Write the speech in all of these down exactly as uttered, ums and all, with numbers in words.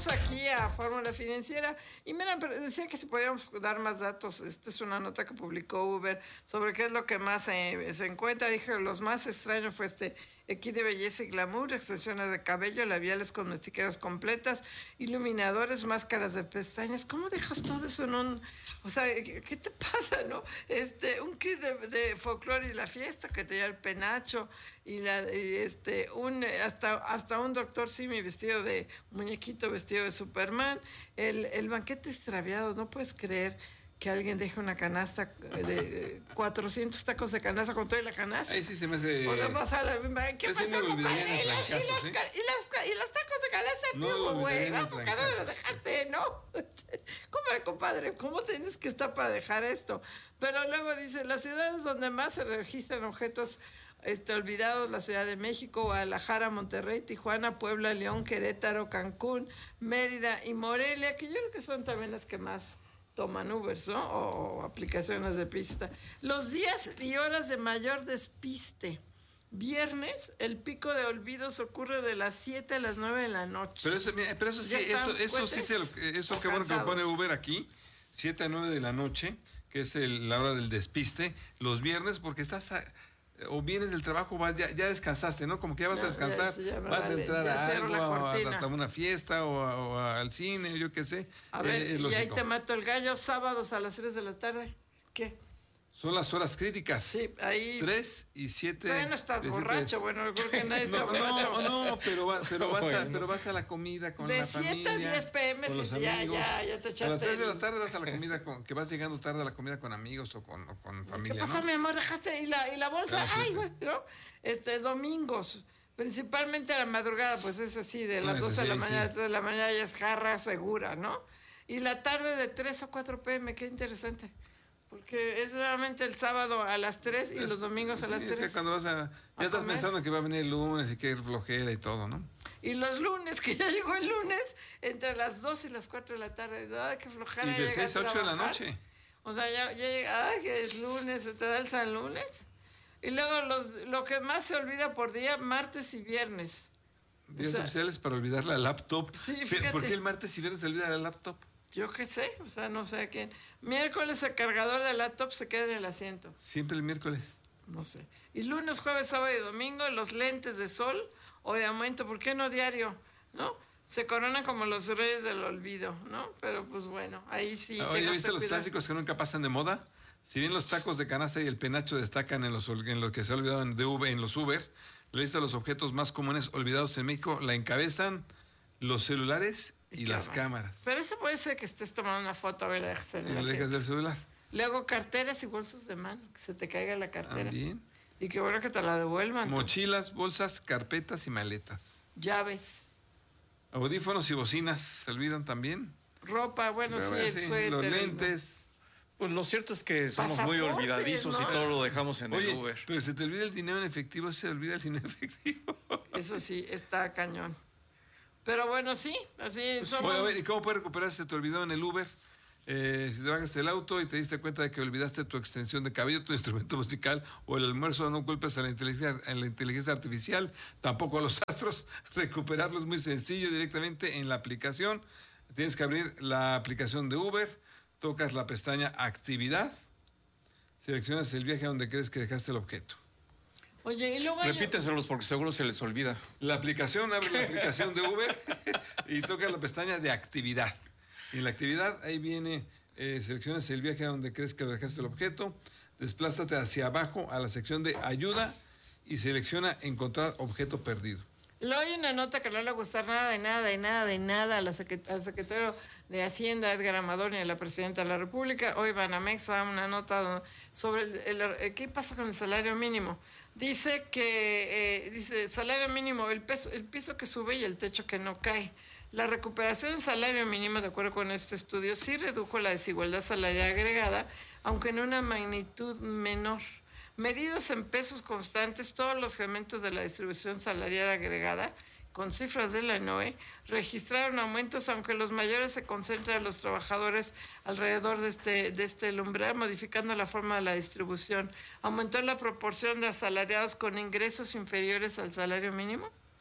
vamos aquí a Fórmula Financiera y mira, decía que si podíamos dar más datos. Esta es una nota que publicó Uber sobre qué es lo que más se, se encuentra. Dije, los más extraños fue este kit de belleza y glamour, extensiones de cabello, labiales con estiqueras completas, iluminadores, máscaras de pestañas. ¿Cómo dejas todo eso en un... O sea, ¿qué, qué te pasa, no? Este, un kit de, de folclore y la fiesta que tenía el penacho y la y este un hasta hasta un doctor Simi vestido de muñequito, vestido de Superman, el, el banquete extraviado. No puedes creer que alguien deje una canasta de cuatrocientos tacos de canasta con toda la canasta. Ahí sí se me hace... O sea, pasa la... ¿Qué pasa, sí compadre? Y, las, y, las, ¿sí? y, las, y los tacos de canasta en vivo, güey. Vamos, ¿por dónde los dejaste? No. ¿Cómo, compadre? ¿Cómo tienes que estar para dejar esto? Pero luego dice, las ciudades donde más se registran objetos este, olvidados, la Ciudad de México, Guadalajara, Monterrey, Tijuana, Puebla, León, Querétaro, Cancún, Mérida y Morelia, que yo creo que son también las que más toman Ubers, ¿no? O aplicaciones de pista. Los días y horas de mayor despiste. Viernes, el pico de olvidos ocurre de las siete a las nueve de la noche. Pero eso, pero eso sí, eso, eso sí se lo, eso qué bueno que lo pone Uber aquí, siete a nueve de la noche, que es el, la hora del despiste, los viernes, porque estás a, o vienes del trabajo, vas, ya, ya descansaste, ¿no? Como que ya vas ya, a descansar, ya, ya vas vale, a entrar a algo, a, a, a una fiesta o, a, o a, al cine, yo qué sé. A ver, eh, y ahí te mato el gallo, sábados a las tres de la tarde. ¿Qué? Son las horas críticas. Sí, ahí. tres y siete. Todavía no estás borracho, bueno, creo que nadie está no, borracho. No, no, pero, va, pero, vas a, pero vas a la comida con de la familia. De siete a diez pm, con los sí, ya, amigos. ya, ya te echaste. A las tres de la tarde vas a la comida, con, que vas llegando tarde a la comida con amigos o con, o con familia, ¿qué pasa, ¿no? mi amor? Dejaste, y la, y la bolsa, claro, ay, güey, ¿no? Este, domingos, principalmente a la madrugada, pues es así, de las no, doce de la sí, mañana a sí. las tres de la mañana ya es jarra segura, ¿no? Y la tarde de tres o cuatro pm, qué interesante. Porque es realmente el sábado a las tres y los domingos a las sí, tres. Es que cuando vas a, ya a estás comer. Pensando que va a venir el lunes y que es flojera y todo, ¿no? Y los lunes, que ya llegó el lunes, entre las dos y las cuatro de la tarde. ¡Ay, qué flojera! Y de seis a ocho de la noche. O sea, ya, ya llega, ¡ay, que es lunes! ¿Se te da el San Lunes? Y luego los, lo que más se olvida por día, martes y viernes. Días o sea, oficiales para olvidar la laptop. Sí, fíjate. ¿Por qué el martes y viernes se olvida la laptop? Yo qué sé, o sea, no sé a quién. Miércoles el cargador del laptop se queda en el asiento. Siempre el miércoles. No sé. Y lunes, jueves, sábado y domingo, los lentes de sol o de aumento, ¿por qué no diario? ¿No? Se coronan como los reyes del olvido, ¿no? Pero pues bueno, ahí sí. Oye, ¿viste los clásicos que nunca pasan de moda? Si bien los tacos de canasta y el penacho destacan en, los, en lo que se ha olvidado en, de Uber, en los Uber, la lista de los objetos más comunes olvidados en México la encabezan los celulares y, y las cámaras. Pero eso puede ser que estés tomando una foto, a ver, la dejas en el y dejas del celular. Luego carteras y bolsos de mano, que se te caiga la cartera. También. Y qué bueno que te la devuelvan. Mochilas, tú. Bolsas, carpetas y maletas. Llaves. Audífonos y bocinas, ¿se olvidan también? Ropa, bueno, Pero, sí, el sí, suéter. Los lentes. Pues lo cierto es que somos muy olvidadizos, ¿no? Y todo lo dejamos en Oye, el Uber. Pero se te olvida el dinero en efectivo, se olvida el dinero en efectivo. Eso sí, está cañón. Pero bueno, sí, así pues somos... Oye, a ver, ¿y cómo puedes recuperar si se te olvidó en el Uber? Eh, si te bajas el auto y te diste cuenta de que olvidaste tu extensión de cabello, tu instrumento musical o el almuerzo, no culpes a la inteligencia, a la inteligencia artificial, tampoco a los astros. Recuperarlo es muy sencillo, directamente en la aplicación. Tienes que abrir la aplicación de Uber, tocas la pestaña Actividad, seleccionas el viaje a donde crees que dejaste el objeto. Oye, y luego... Repíteselos porque seguro se les olvida. La aplicación, abre la aplicación de Uber y tocas la pestaña de Actividad. Y en la actividad, ahí viene, eh, seleccionas el viaje a donde crees que dejaste el objeto, desplázate hacia abajo a la sección de Ayuda y selecciona Encontrar objeto perdido. Luego hay una nota que no le va a gustar nada, de nada, de nada, de nada al secretario de Hacienda, Edgar Amador, y a la presidenta de la República. Hoy Banamex da una nota sobre el, el, qué pasa con el salario mínimo. Dice que, eh, dice, salario mínimo, el, peso, el piso que sube y el techo que no cae. La recuperación del salario mínimo, de acuerdo con este estudio, sí redujo la desigualdad salarial agregada, aunque en una magnitud menor. Medidos en pesos constantes, todos los segmentos de la distribución salarial agregada, con cifras de la N O E, registraron aumentos, aunque los mayores se concentran en los trabajadores alrededor de este, de este umbral, modificando la forma de la distribución. Aumentó la proporción de asalariados con ingresos inferiores al salario mínimo.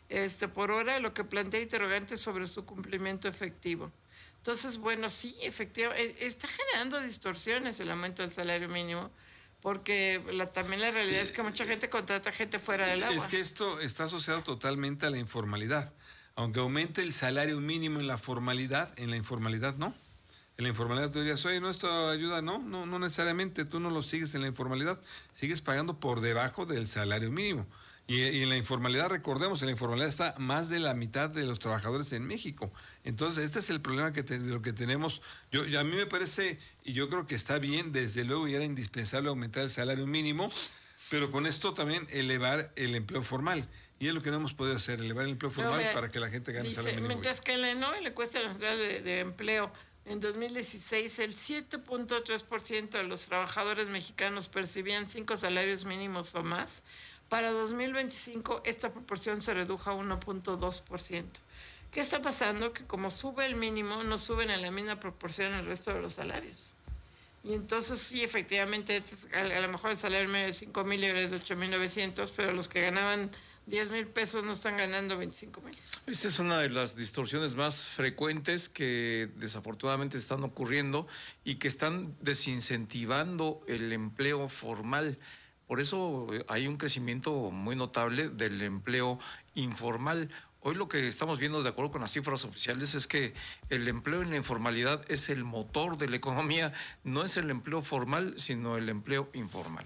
este, por hora, lo que plantea interrogantes sobre su cumplimiento efectivo. Entonces, bueno, sí, efectivamente, está generando distorsiones el aumento del salario mínimo, porque la, también la realidad sí, es que mucha gente contrata gente fuera del agua. Es que esto está asociado totalmente a la informalidad. Aunque aumente el salario mínimo en la formalidad, en la informalidad no. En la informalidad tú dirías, oye, ¿no esto ayuda? No, no, no necesariamente, tú no lo sigues en la informalidad, sigues pagando por debajo del salario mínimo. Y, y en la informalidad, recordemos, en la informalidad está más de la mitad de los trabajadores en México. Entonces, este es el problema que te, de lo que tenemos. Yo, yo, a mí me parece, y yo creo que está bien, desde luego, y era indispensable aumentar el salario mínimo, pero con esto también elevar el empleo formal. Y es lo que no hemos podido hacer, elevar el empleo formal no, para que la gente gane dice, salario mínimo. Mientras que en la ENOE le cuesta nacional de, de empleo, en dos mil dieciséis el siete punto tres por ciento de los trabajadores mexicanos percibían cinco salarios mínimos o más. Para dos mil veinticinco esta proporción se redujo a uno punto dos por ciento. ¿Qué está pasando? Que como sube el mínimo, no suben en la misma proporción el resto de los salarios. Y entonces sí, efectivamente, a lo mejor el salario medio de cinco mil y ahora es de ocho mil novecientos, pero los que ganaban diez mil pesos no están ganando veinticinco mil. Esta es una de las distorsiones más frecuentes que desafortunadamente están ocurriendo y que están desincentivando el empleo formal. Por eso hay un crecimiento muy notable del empleo informal. Hoy lo que estamos viendo, de acuerdo con las cifras oficiales, es que el empleo en la informalidad es el motor de la economía, no es el empleo formal, sino el empleo informal.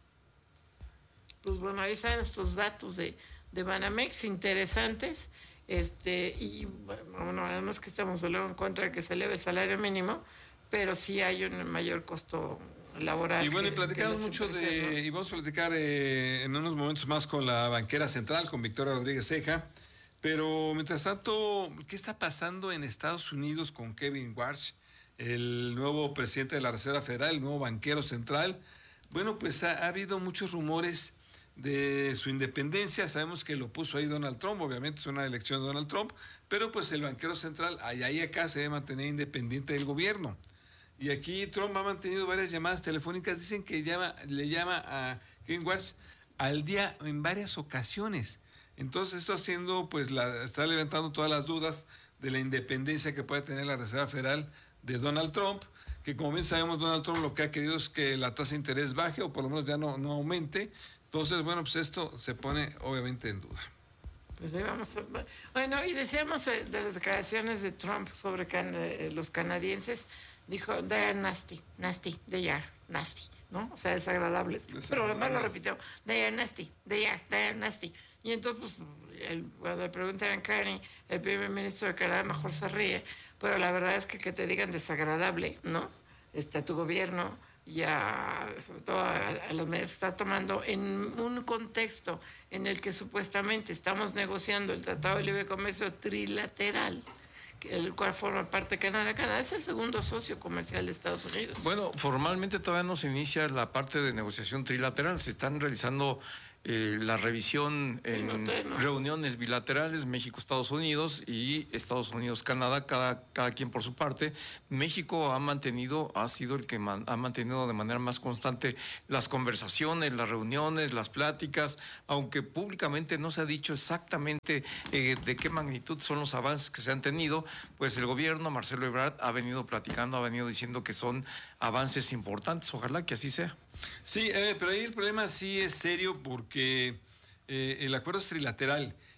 Pues bueno, ahí están estos datos de, de Banamex interesantes, este, y bueno, no es que estamos luego en contra de que se eleve el salario mínimo, pero sí hay un mayor costo laboral. Y bueno, y platicamos mucho de, ¿no? Y vamos a platicar eh, en unos momentos más con la banquera central, con Victoria Rodríguez Ceja, pero mientras tanto, ¿qué está pasando en Estados Unidos con Kevin Warsh, el nuevo presidente de la Reserva Federal, el nuevo banquero central? Bueno, pues ha, ha habido muchos rumores de su independencia. Sabemos que lo puso ahí Donald Trump, obviamente es una elección de Donald Trump, pero pues el banquero central allá y acá se debe mantener independiente del gobierno. Y aquí Trump ha mantenido varias llamadas telefónicas, dicen que llama, le llama a Kevin Warsh al día en varias ocasiones. Entonces esto haciendo, pues la, está levantando todas las dudas de la independencia que puede tener la Reserva Federal de Donald Trump, que como bien sabemos Donald Trump lo que ha querido es que la tasa de interés baje o por lo menos ya no, no aumente. Entonces, bueno, pues esto se pone obviamente en duda. Pues ahí vamos a... Bueno, y decíamos de las declaraciones de Trump sobre can... los canadienses, dijo, they are nasty, nasty, they are nasty, ¿no? O sea, desagradables. Pero además lo repitió, they are nasty, they are, they are nasty. Y entonces, pues, el, cuando le preguntan a Carney, el primer ministro de Canadá mejor se ríe, pero la verdad es que que te digan desagradable, ¿no? Está tu gobierno, ya, sobre todo a, a las medidas que está tomando en un contexto en el que supuestamente estamos negociando el Tratado de Libre Comercio trilateral, el cual forma parte de Canadá. Canadá es el segundo socio comercial de Estados Unidos. Bueno, formalmente todavía no se inicia la parte de negociación trilateral, se están realizando eh, la revisión en sí, no te, no. reuniones bilaterales, México-Estados Unidos y Estados Unidos-Canadá, cada, cada quien por su parte. México ha mantenido, ha sido el que man, ha mantenido de manera más constante las conversaciones, las reuniones, las pláticas, aunque públicamente no se ha dicho exactamente eh, de qué magnitud son los avances que se han tenido, pues el gobierno, Marcelo Ebrard, ha venido platicando, ha venido diciendo que son avances importantes, ojalá que así sea. Sí, eh, pero ahí el problema sí es serio porque eh, el acuerdo es trilateral